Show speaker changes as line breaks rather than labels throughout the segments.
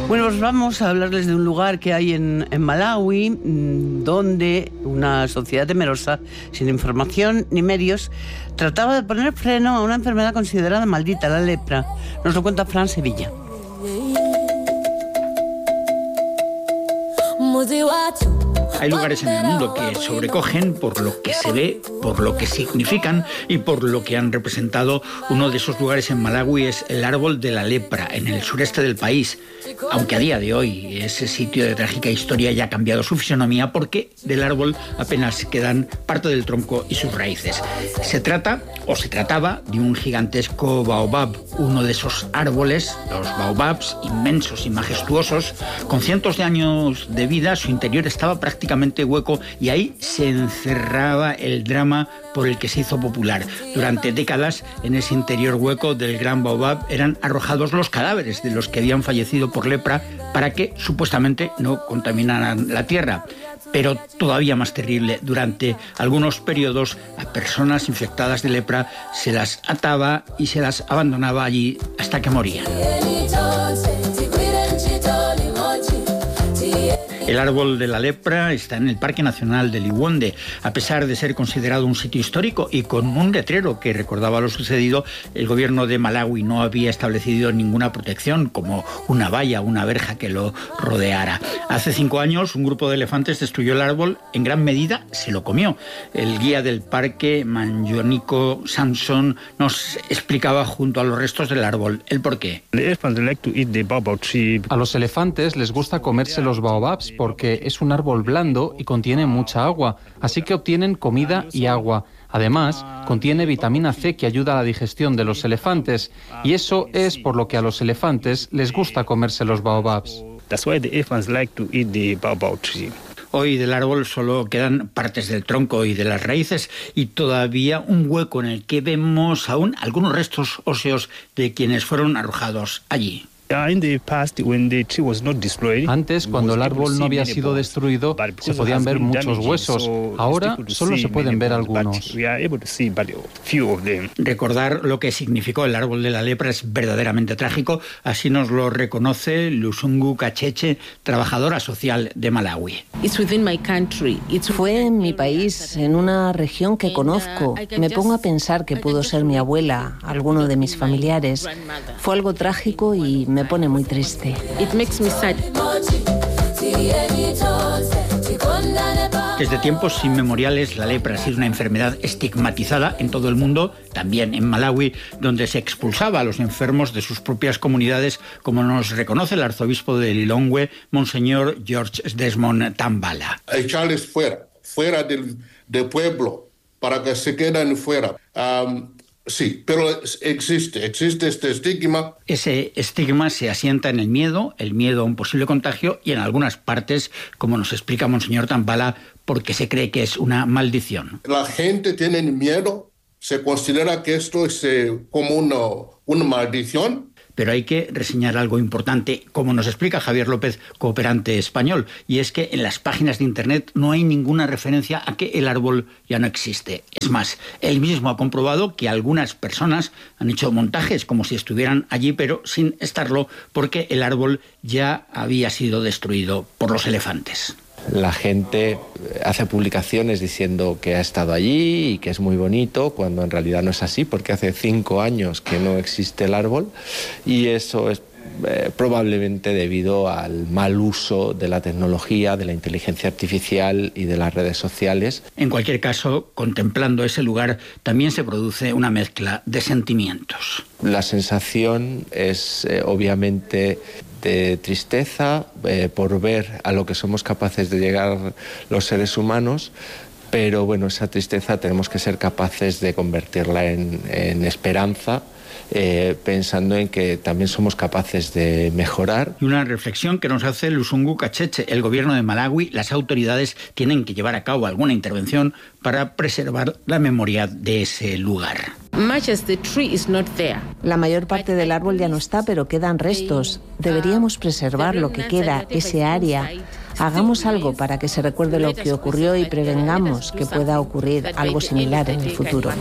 Bueno, pues vamos a hablarles de un lugar que hay en Malawi, donde una sociedad temerosa, sin información ni medios, trataba de poner freno a una enfermedad considerada maldita, la lepra. Nos lo cuenta Fran Sevilla.
Hay lugares en el mundo que sobrecogen por lo que se ve, por lo que significan y por lo que han representado. Uno de esos lugares en Malawi es el árbol de la lepra, en el sureste del país. Aunque a día de hoy ese sitio de trágica historia ya ha cambiado su fisonomía, porque del árbol apenas quedan parte del tronco y sus raíces. Se trataba de un gigantesco baobab, uno de esos árboles, los baobabs, inmensos y majestuosos, con cientos de años de vida. Su interior estaba prácticamente hueco y ahí se encerraba el drama por el que se hizo popular. Durante décadas, en ese interior hueco del gran baobab eran arrojados los cadáveres de los que habían fallecido por lepra para que supuestamente no contaminaran la tierra. Pero todavía más terrible, durante algunos periodos a personas infectadas de lepra se las ataba y se las abandonaba allí hasta que morían. El árbol de la lepra está en el Parque Nacional de Liwonde. A pesar de ser considerado un sitio histórico y con un letrero que recordaba lo sucedido, el gobierno de Malawi no había establecido ninguna protección, como una valla, una verja que lo rodeara. Hace 5 años, un grupo de elefantes destruyó el árbol, en gran medida se lo comió. El guía del parque, Manjoniko Samson, nos explicaba junto a los restos del árbol el porqué.
A los elefantes les gusta comerse los baobabs porque es un árbol blando y contiene mucha agua, así que obtienen comida y agua. Además, contiene vitamina C que ayuda a la digestión de los elefantes, y eso es por lo que a los elefantes les gusta comerse los baobabs.
Hoy del árbol solo quedan partes del tronco y de las raíces y todavía un hueco en el que vemos aún algunos restos óseos de quienes fueron arrojados allí.
Antes, cuando el árbol no había sido destruido, se podían ver muchos huesos. Ahora solo se pueden ver algunos.
Recordar lo que significó el árbol de la lepra es verdaderamente trágico. Así nos lo reconoce Lusungu Kacheche, trabajadora social de Malawi.
Fue en mi país, en una región que conozco. Me pongo a pensar que pudo ser mi abuela, alguno de mis familiares. Fue algo trágico y me pone muy triste.
Desde tiempos inmemoriales la lepra ha sido una enfermedad estigmatizada en todo el mundo, también en Malawi, donde se expulsaba a los enfermos de sus propias comunidades, como nos reconoce el arzobispo de Lilongwe, Monseñor George Desmond Tambala.
Echarles fuera del pueblo, para que se queden fuera. Sí, pero existe este estigma.
Ese estigma se asienta en el miedo a un posible contagio y en algunas partes, como nos explica Monseñor Tambala, porque se cree que es una maldición.
La gente tiene miedo, se considera que esto es como una maldición.
Pero hay que reseñar algo importante, como nos explica Javier López, cooperante español, y es que en las páginas de Internet no hay ninguna referencia a que el árbol ya no existe. Es más, él mismo ha comprobado que algunas personas han hecho montajes como si estuvieran allí, pero sin estarlo, porque el árbol ya había sido destruido por los elefantes.
La gente hace publicaciones diciendo que ha estado allí y que es muy bonito, cuando en realidad no es así, porque hace 5 años que no existe el árbol, y eso es probablemente debido al mal uso de la tecnología, de la inteligencia artificial y de las redes sociales.
En cualquier caso, contemplando ese lugar, también se produce una mezcla de sentimientos.
La sensación es obviamente de tristeza por ver a lo que somos capaces de llegar los seres humanos, pero bueno, esa tristeza tenemos que ser capaces de convertirla en esperanza, pensando en que también somos capaces de mejorar.
Y una reflexión que nos hace Lusungu Kacheche: el gobierno de Malawi, las autoridades tienen que llevar a cabo alguna intervención para preservar la memoria de ese lugar.
La mayor parte del árbol ya no está, pero quedan restos. Deberíamos preservar lo que queda, ese área. Hagamos algo para que se recuerde lo que ocurrió y prevengamos que pueda ocurrir algo similar en el futuro.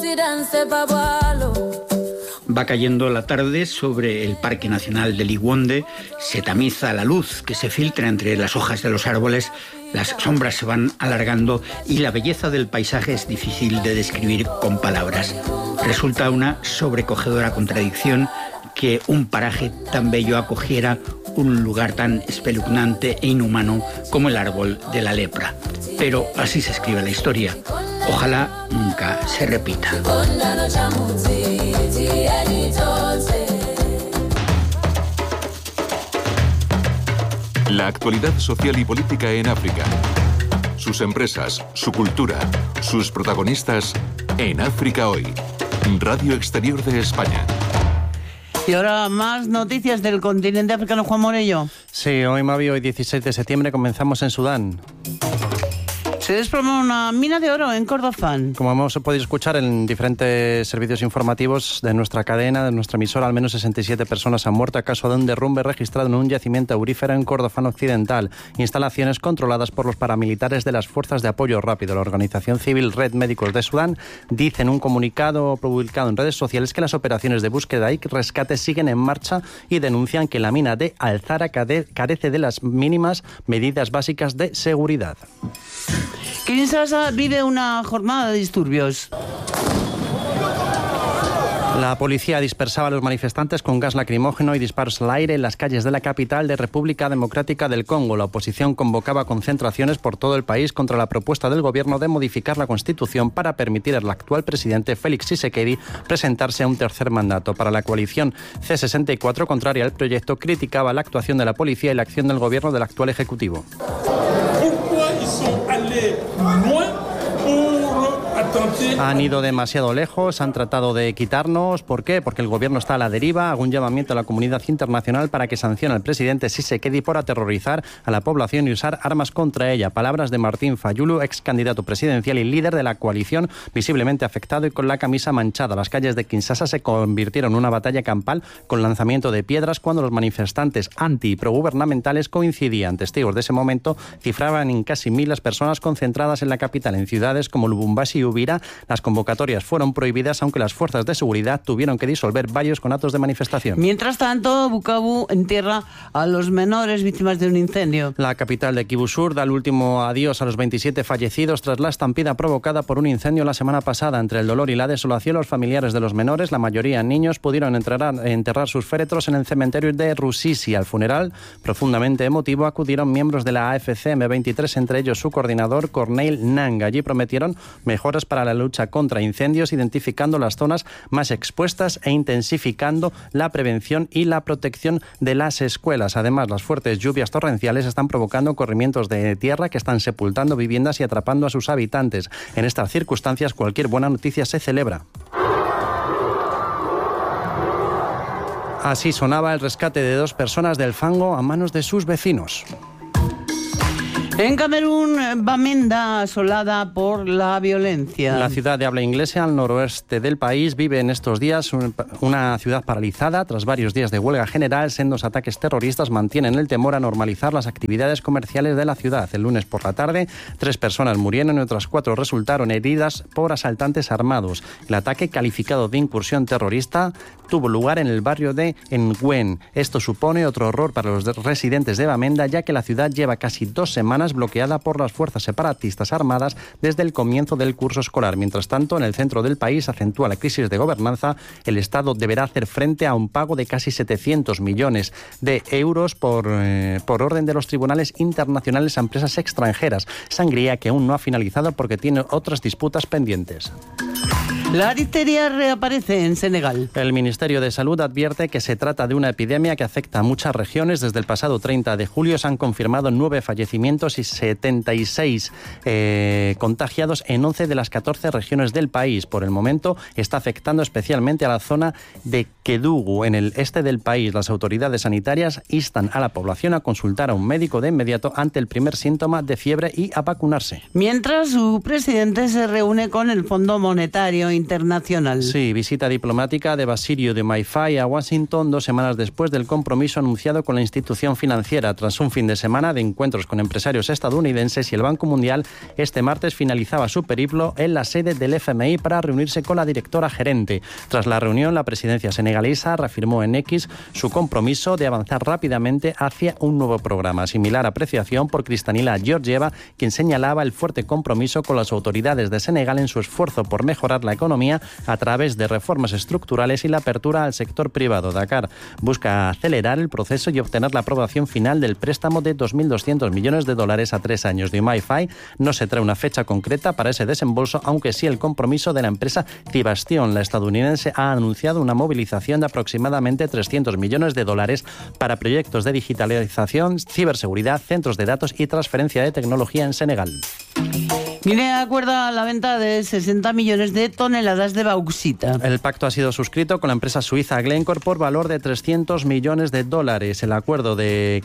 Va cayendo la tarde sobre el Parque Nacional de Liwonde, se tamiza la luz que se filtra entre las hojas de los árboles, las sombras se van alargando y la belleza del paisaje es difícil de describir con palabras. Resulta una sobrecogedora contradicción que un paraje tan bello acogiera un lugar tan espeluznante e inhumano como el árbol de la lepra. Pero así se escribe la historia. Ojalá nunca se repita.
La actualidad social y política en África. Sus empresas, su cultura, sus protagonistas en África Hoy. Radio Exterior de España.
Y ahora más noticias del continente africano, Juan Morello.
Sí, hoy Mavi, hoy 16 de septiembre comenzamos en Sudán.
Se desplomó una mina de oro en Kordofán.
Como hemos podido escuchar en diferentes servicios informativos de nuestra cadena, de nuestra emisora, al menos 67 personas han muerto a causa de un derrumbe registrado en un yacimiento aurífero en Kordofán Occidental. Instalaciones controladas por los paramilitares de las Fuerzas de Apoyo Rápido. La organización civil Red Médicos de Sudán dice en un comunicado publicado en redes sociales que las operaciones de búsqueda y rescate siguen en marcha y denuncian que la mina de Al-Zara carece de las mínimas medidas básicas de seguridad.
Kinshasa vive una jornada de disturbios.
La policía dispersaba a los manifestantes con gas lacrimógeno y disparos al aire en las calles de la capital de República Democrática del Congo. La oposición convocaba concentraciones por todo el país contra la propuesta del gobierno de modificar la Constitución para permitir al actual presidente Félix Tshisekedi presentarse a un tercer mandato. Para la coalición C64, contraria al proyecto, criticaba la actuación de la policía y la acción del gobierno del actual Ejecutivo. Han ido demasiado lejos, han tratado de quitarnos. ¿Por qué? Porque el gobierno está a la deriva. Hago un llamamiento a la comunidad internacional para que sancione al presidente Tshisekedi por aterrorizar a la población y usar armas contra ella. Palabras de Martín Fayulu, ex candidato presidencial y líder de la coalición, visiblemente afectado y con la camisa manchada. Las calles de Kinshasa se convirtieron en una batalla campal con lanzamiento de piedras cuando los manifestantes anti y progubernamentales coincidían. Testigos de ese momento cifraban en casi 1.000 las personas concentradas en la capital. En ciudades como Lubumbashi y Uvira, las convocatorias fueron prohibidas, aunque las fuerzas de seguridad tuvieron que disolver varios conatos de manifestación.
Mientras tanto, Bukavu entierra a los menores víctimas de un incendio.
La capital de Kivu Sur da el último adiós a los 27 fallecidos tras la estampida provocada por un incendio la semana pasada. Entre el dolor y la desolación, los familiares de los menores, la mayoría niños, pudieron enterrar sus féretros en el cementerio de Rusisi. Al funeral, profundamente emotivo, acudieron miembros de la AFC M23, entre ellos su coordinador Corneille Nanga. Allí prometieron mejoras para la lucha contra incendios, identificando las zonas más expuestas e intensificando la prevención y la protección de las escuelas. Además, las fuertes lluvias torrenciales están provocando corrimientos de tierra que están sepultando viviendas y atrapando a sus habitantes. En estas circunstancias, cualquier buena noticia se celebra. Así sonaba el rescate de 2 personas del fango a manos de sus vecinos.
En Camerún, Bamenda asolada por la violencia.
La ciudad de habla inglesa al noroeste del país vive en estos días una ciudad paralizada. Tras varios días de huelga general, sendos ataques terroristas mantienen el temor a normalizar las actividades comerciales de la ciudad. El lunes por la tarde, 3 personas murieron y otras 4 resultaron heridas por asaltantes armados. El ataque, calificado de incursión terrorista, tuvo lugar en el barrio de Ngwen. Esto supone otro horror para los residentes de Bamenda, ya que la ciudad lleva casi 2 semanas bloqueada por las fuerzas separatistas armadas desde el comienzo del curso escolar. Mientras tanto, en el centro del país acentúa la crisis de gobernanza. El Estado deberá hacer frente a un pago de casi 700 millones de euros por orden de los tribunales internacionales a empresas extranjeras. Sangría que aún no ha finalizado porque tiene otras disputas pendientes.
La difteria reaparece en Senegal.
El Ministerio de Salud advierte que se trata de una epidemia que afecta a muchas regiones. Desde el pasado 30 de julio se han confirmado 9 fallecimientos y 76 contagiados en 11 de las 14 regiones del país. Por el momento está afectando especialmente a la zona de Kédougou, en el este del país. Las autoridades sanitarias instan a la población a consultar a un médico de inmediato ante el primer síntoma de fiebre y a vacunarse.
Mientras, su presidente se reúne con el Fondo Monetario internacional.
Sí, visita diplomática de Basilio Diomaye Faye a Washington 2 semanas después del compromiso anunciado con la institución financiera. Tras un fin de semana de encuentros con empresarios estadounidenses y el Banco Mundial, este martes finalizaba su periplo en la sede del FMI para reunirse con la directora gerente. Tras la reunión, la presidencia senegalesa reafirmó en X su compromiso de avanzar rápidamente hacia un nuevo programa. Similar apreciación por Kristalina Georgieva, quien señalaba el fuerte compromiso con las autoridades de Senegal en su esfuerzo por mejorar la economía a través de reformas estructurales y la apertura al sector privado. Dakar busca acelerar el proceso y obtener la aprobación final del préstamo de $2.200 millones a 3 años. Diomaye Faye no se trae una fecha concreta para ese desembolso, aunque sí el compromiso de la empresa Cibastion. La estadounidense ha anunciado una movilización de aproximadamente $300 millones para proyectos de digitalización, ciberseguridad, centros de datos y transferencia de tecnología en Senegal.
Guinea acuerda la venta de 60 millones de toneladas de bauxita.
El pacto ha sido suscrito con la empresa suiza Glencore por valor de $300 millones. El acuerdo de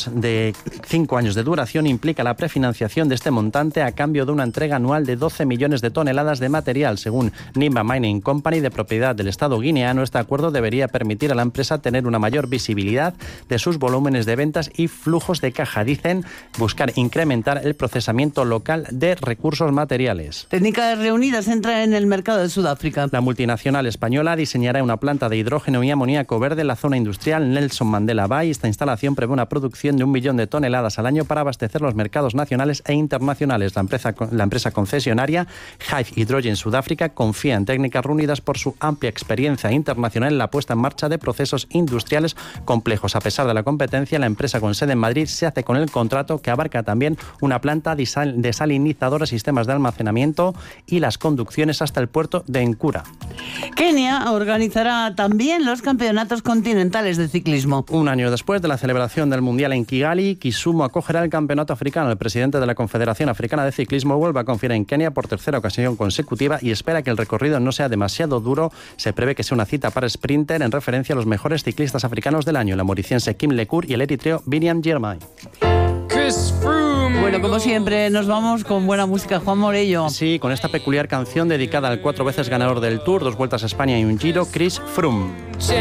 5 años de duración implica la prefinanciación de este montante a cambio de una entrega anual de 12 millones de toneladas de material. Según Nimba Mining Company, de propiedad del Estado guineano, este acuerdo debería permitir a la empresa tener una mayor visibilidad de sus volúmenes de ventas y flujos de caja. Dicen buscar incrementar el procesamiento local de recursos materiales.
Técnicas Reunidas entra en el mercado de Sudáfrica.
La multinacional española diseñará una planta de hidrógeno y amoníaco verde en la zona industrial Nelson Mandela Bay. Esta instalación prevé una producción de 1 millón de toneladas al año para abastecer los mercados nacionales e internacionales. La empresa concesionaria Hive Hydrogen Sudáfrica confía en Técnicas Reunidas por su amplia experiencia internacional en la puesta en marcha de procesos industriales complejos. A pesar de la competencia, la empresa con sede en Madrid se hace con el contrato, que abarca también una planta desalinizadora, sistemas de almacenamiento y las conducciones hasta el puerto de Encura.
Kenia organizará también los campeonatos continentales de ciclismo.
Un año después de la celebración del Mundial en Kigali, Kisumu acogerá el campeonato africano. El presidente de la Confederación Africana de Ciclismo vuelve a confiar en Kenia por tercera ocasión consecutiva y espera que el recorrido no sea demasiado duro. Se prevé que sea una cita para sprinter en referencia a los mejores ciclistas africanos del año, el mauriciense Kim Lecour y el eritreo Biniam Girmay.
Bueno, como siempre, nos vamos con buena música. Juan Morello.
Sí, con esta peculiar canción dedicada al 4 veces ganador del Tour, 2 vueltas a España y un Giro, Chris Froome.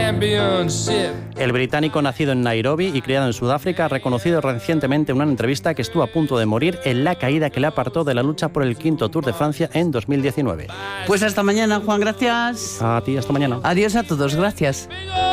El británico, nacido en Nairobi y criado en Sudáfrica, ha reconocido recientemente en una entrevista que estuvo a punto de morir en la caída que le apartó de la lucha por el 5º Tour de Francia en 2019.
Pues hasta mañana, Juan, gracias.
A ti, hasta mañana.
Adiós a todos, gracias.